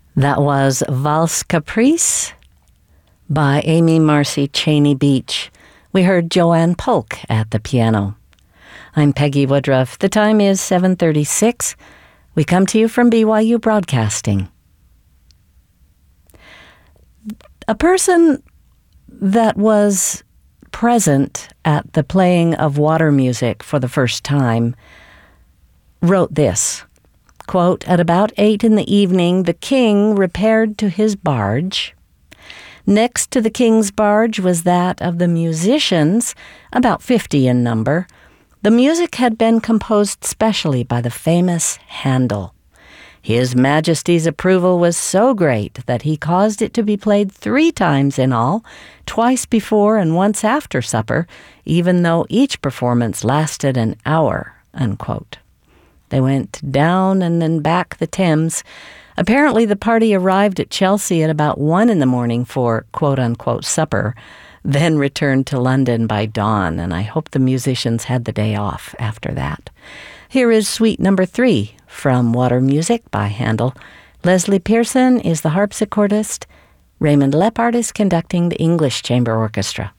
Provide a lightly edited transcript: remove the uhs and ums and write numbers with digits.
That was Valse Caprice by Amy Marcy Cheney Beach. We heard Joanne Polk at the piano. I'm Peggy Woodruff. The time is 7:36. We come to you from BYU Broadcasting. A person that was present at the playing of water music for the first time wrote this, quote, "At about 8 in the evening, the king repaired to his barge. Next to the king's barge was that of the musicians, about 50 in number. The music had been composed specially by the famous Handel. His Majesty's approval was so great that he caused it to be played 3 times in all, twice before and once after supper, even though each performance lasted an hour," unquote. They went down and then back the Thames. Apparently the party arrived at Chelsea at about 1 in the morning for quote-unquote supper, then returned to London by dawn, and I hope the musicians had the day off after that. Here is Suite Number 3 from Water Music by Handel. Leslie Pearson is the harpsichordist. Raymond Leppard is conducting the English Chamber Orchestra.